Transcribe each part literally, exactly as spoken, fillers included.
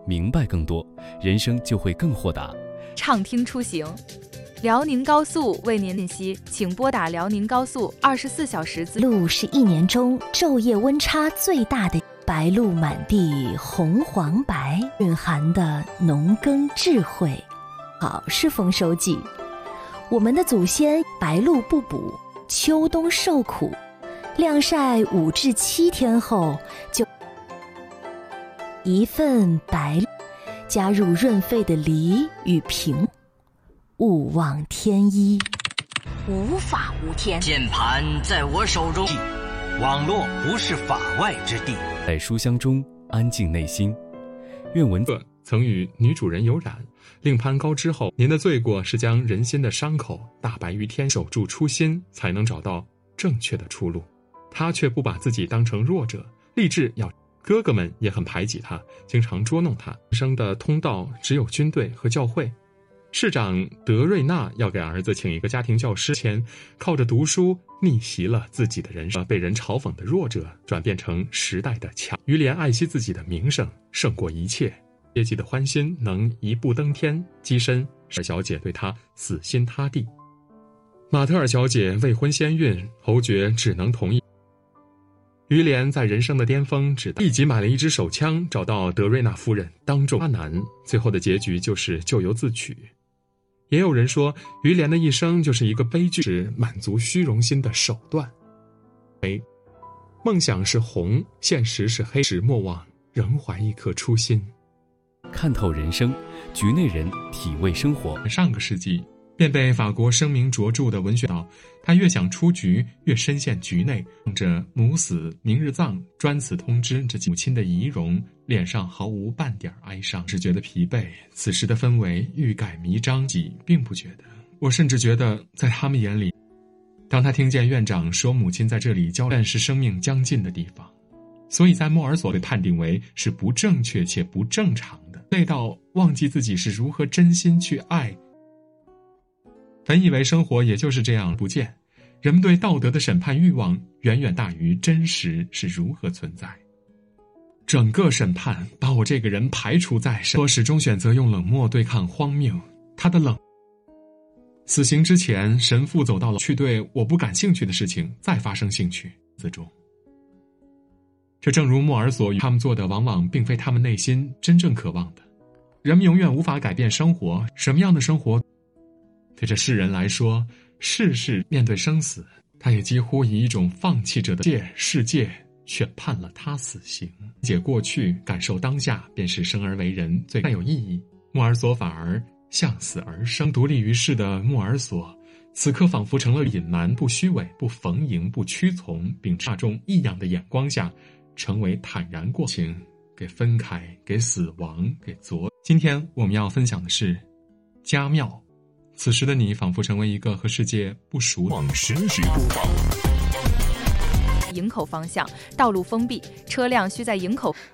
明白更多，人生就会更豁达。 畅听出行，辽宁高速为您信息，请拨打辽宁高速二十四小时自。 鹿是一年中昼夜温差最大的，白露满地红黄白，蕴含的农耕智慧。好是丰收季，我们的祖先白露不补，秋冬受苦，晾晒五至七天后就一份白露，加入润肺的梨与苹，勿忘添衣。 无法无天， 键盘在我手中， 网络不是法外之地。 在书香中安静内心。愿文字曾与女主人有染，令攀高枝后，您的罪过是将人心的伤口大白于天，守住初心，才能找到正确的出路。他却不把自己当成弱者，立志要。哥哥们也很排挤他，经常捉弄他。人生的通道只有军队和教会。市长德瑞纳要给儿子请一个家庭教师前，靠着读书逆袭了自己的人生，被人嘲讽的弱者转变成时代的强。于连爱惜自己的名声胜过一切，阶级的欢心能一步登天，跻身尔小姐对他死心塌地。马特尔小姐未婚先孕，侯爵只能同意。于连在人生的巅峰，只立即买了一支手枪，找到德瑞纳夫人，当众发难。最后的结局就是咎由自取。也有人说，于连的一生就是一个悲剧，是满足虚荣心的手段。哎，梦想是红，现实是黑，时莫忘仍怀一颗初心。 看透人生，局内人体味生活。 上个世纪便被法国声名卓著的文学道，他越想出局，越深陷局内，望着母死明日葬，专此通知这母亲的遗容，脸上毫无半点哀伤，只觉得疲惫。此时的氛围欲盖弥彰，己并不觉得。我甚至觉得，在他们眼里，当他听见院长说母亲在这里交战是生命将尽的地方，所以在莫尔索被判定为是不正确且不正常的，累到忘记自己是如何真心去爱。本以为生活也就是这样不见，人们对道德的审判欲望远远大于真实是如何存在。整个审判把我这个人排除在审，我始终选择用冷漠对抗荒谬。他的冷。死刑之前，神父走到了去对我不感兴趣的事情再发生兴趣之中。这正如莫尔索与他们做的，往往并非他们内心真正渴望的。人们永远无法改变生活，什么样的生活？对这世人来说，世事面对生死，他也几乎以一种放弃者的界世界，却判了他死刑。理解过去，感受当下，便是生而为人最有意义。莫尔索反而向死而生，独立于世的莫尔索，此刻仿佛成了隐瞒、不虚伪、不逢迎、不屈从，并大众异样的眼光下，成为坦然过情，给分开，给死亡，给昨。今天我们要分享的是家庙。此时的你仿佛成为一个和世界不熟的实时播报。 营口方向道路封闭，车辆需在营口。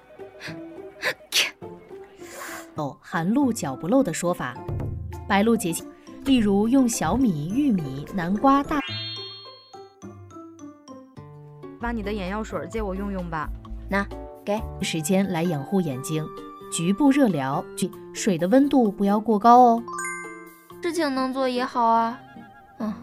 有含露脚不漏的说法。白露节气，例如用小米、玉米、南瓜、大。 把你的眼药水借我用用吧。 那给时间来养护眼睛，局部热疗，水的温度不要过高哦。 事情能做也好啊。